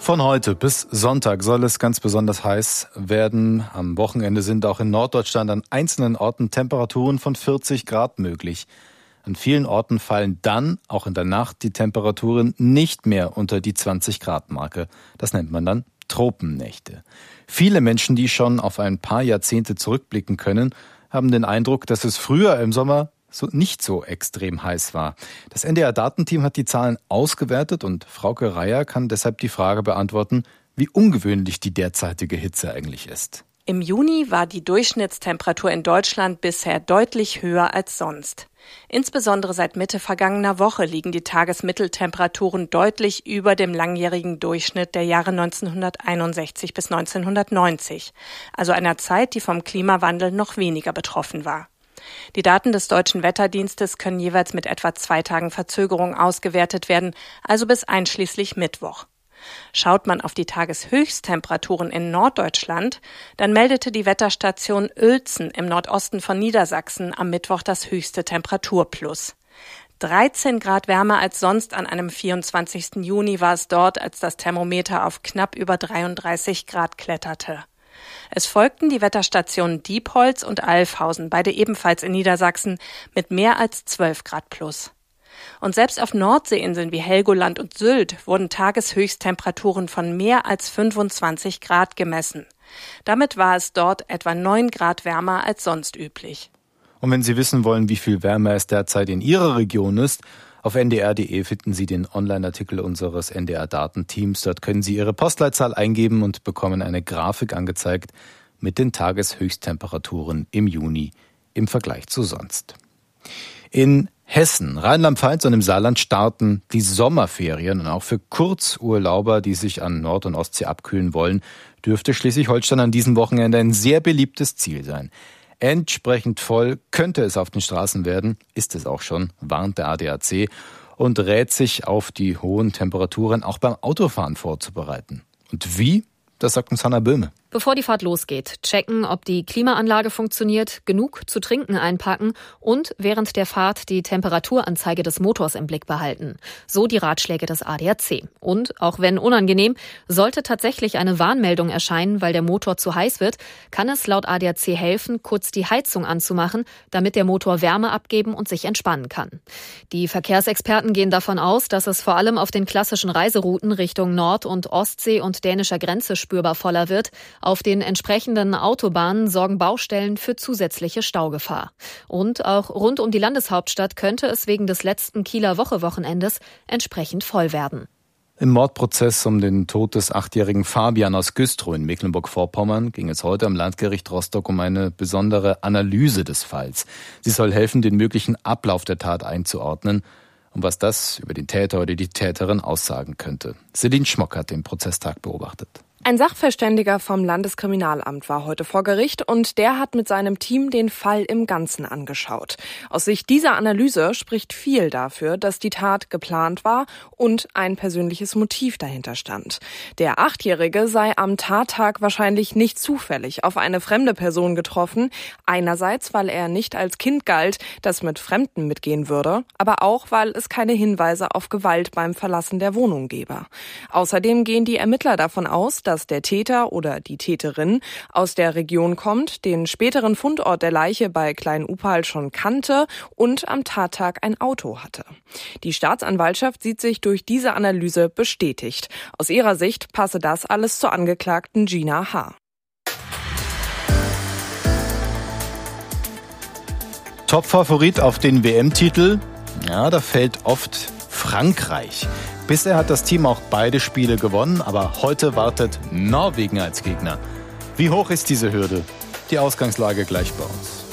Von heute bis Sonntag soll es ganz besonders heiß werden. Am Wochenende sind auch in Norddeutschland an einzelnen Orten Temperaturen von 40 Grad möglich. An vielen Orten fallen dann, auch in der Nacht, die Temperaturen nicht mehr unter die 20-Grad-Marke. Das nennt man dann Tropennächte. Viele Menschen, die schon auf ein paar Jahrzehnte zurückblicken können, haben den Eindruck, dass es früher im Sommer nicht so extrem heiß war. Das NDR-Datenteam hat die Zahlen ausgewertet und Frauke Reier kann deshalb die Frage beantworten, wie ungewöhnlich die derzeitige Hitze eigentlich ist. Im Juni war die Durchschnittstemperatur in Deutschland bisher deutlich höher als sonst. Insbesondere seit Mitte vergangener Woche liegen die Tagesmitteltemperaturen deutlich über dem langjährigen Durchschnitt der Jahre 1961 bis 1990, also einer Zeit, die vom Klimawandel noch weniger betroffen war. Die Daten des Deutschen Wetterdienstes können jeweils mit etwa 2 Tagen Verzögerung ausgewertet werden, also bis einschließlich Mittwoch. Schaut man auf die Tageshöchsttemperaturen in Norddeutschland, dann meldete die Wetterstation Uelzen im Nordosten von Niedersachsen am Mittwoch das höchste Temperaturplus. 13 Grad wärmer als sonst an einem 24. Juni war es dort, als das Thermometer auf knapp über 33 Grad kletterte. Es folgten die Wetterstationen Diepholz und Alfhausen, beide ebenfalls in Niedersachsen, mit mehr als 12 Grad plus. Und selbst auf Nordseeinseln wie Helgoland und Sylt wurden Tageshöchsttemperaturen von mehr als 25 Grad gemessen. Damit war es dort etwa 9 Grad wärmer als sonst üblich. Und wenn Sie wissen wollen, wie viel wärmer es derzeit in Ihrer Region ist, auf ndr.de finden Sie den Online-Artikel unseres NDR-Datenteams. Dort können Sie Ihre Postleitzahl eingeben und bekommen eine Grafik angezeigt mit den Tageshöchsttemperaturen im Juni im Vergleich zu sonst. In Hessen, Rheinland-Pfalz und im Saarland starten die Sommerferien und auch für Kurzurlauber, die sich an Nord- und Ostsee abkühlen wollen, dürfte Schleswig-Holstein an diesem Wochenende ein sehr beliebtes Ziel sein. Entsprechend voll könnte es auf den Straßen werden, ist es auch schon, warnt der ADAC und rät sich auf die hohen Temperaturen auch beim Autofahren vorzubereiten. Und wie? Das sagt uns Hanna Böhme. Bevor die Fahrt losgeht, checken, ob die Klimaanlage funktioniert, genug zu trinken einpacken und während der Fahrt die Temperaturanzeige des Motors im Blick behalten. So die Ratschläge des ADAC. Und, auch wenn unangenehm, sollte tatsächlich eine Warnmeldung erscheinen, weil der Motor zu heiß wird, kann es laut ADAC helfen, kurz die Heizung anzumachen, damit der Motor Wärme abgeben und sich entspannen kann. Die Verkehrsexperten gehen davon aus, dass es vor allem auf den klassischen Reiserouten Richtung Nord- und Ostsee und dänischer Grenze spürbar voller wird. Auf den entsprechenden Autobahnen sorgen Baustellen für zusätzliche Staugefahr. Und auch rund um die Landeshauptstadt könnte es wegen des letzten Kieler Wochenendes entsprechend voll werden. Im Mordprozess um den Tod des 8-jährigen Fabian aus Güstrow in Mecklenburg-Vorpommern ging es heute am Landgericht Rostock um eine besondere Analyse des Falls. Sie soll helfen, den möglichen Ablauf der Tat einzuordnen und was das über den Täter oder die Täterin aussagen könnte. Celine Schmock hat den Prozesstag beobachtet. Ein Sachverständiger vom Landeskriminalamt war heute vor Gericht und der hat mit seinem Team den Fall im Ganzen angeschaut. Aus Sicht dieser Analyse spricht viel dafür, dass die Tat geplant war und ein persönliches Motiv dahinter stand. Der 8-Jährige sei am Tattag wahrscheinlich nicht zufällig auf eine fremde Person getroffen. Einerseits, weil er nicht als Kind galt, das mit Fremden mitgehen würde, aber auch, weil es keine Hinweise auf Gewalt beim Verlassen der Wohnung gebe. Außerdem gehen die Ermittler davon aus, dass der Täter oder die Täterin aus der Region kommt, den späteren Fundort der Leiche bei Klein-Upal schon kannte und am Tattag ein Auto hatte. Die Staatsanwaltschaft sieht sich durch diese Analyse bestätigt. Aus ihrer Sicht passe das alles zur Angeklagten Gina H. Top-Favorit auf den WM-Titel? Ja, da fällt oft Frankreich. Bisher hat das Team auch beide Spiele gewonnen, aber heute wartet Norwegen als Gegner. Wie hoch ist diese Hürde? Die Ausgangslage gleich bei uns.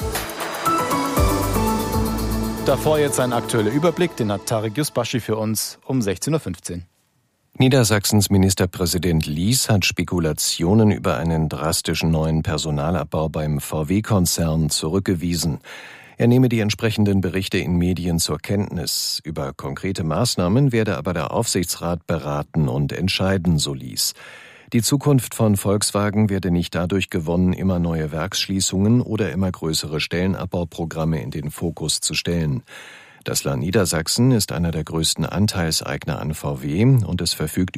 Davor jetzt ein aktueller Überblick, den hat Tarek Yusbashi für uns um 16.15 Uhr. Niedersachsens Ministerpräsident Lies hat Spekulationen über einen drastischen neuen Personalabbau beim VW-Konzern zurückgewiesen. Er nehme die entsprechenden Berichte in Medien zur Kenntnis. Über konkrete Maßnahmen werde aber der Aufsichtsrat beraten und entscheiden, so Lies. Die Zukunft von Volkswagen werde nicht dadurch gewonnen, immer neue Werksschließungen oder immer größere Stellenabbauprogramme in den Fokus zu stellen. Das Land Niedersachsen ist einer der größten Anteilseigner an VW und es verfügt